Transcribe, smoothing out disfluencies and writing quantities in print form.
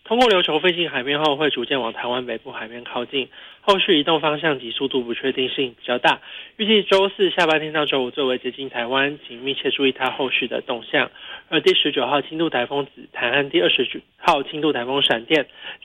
通过琉球飞行海面后，会逐渐往台湾北部海面靠近，后续移动方向及速度不确定性比较大。预计周四下半天到周五最为接近台湾，请密切注意它后续的动向。而第19号轻度台风紫檀和第20号轻度台风闪电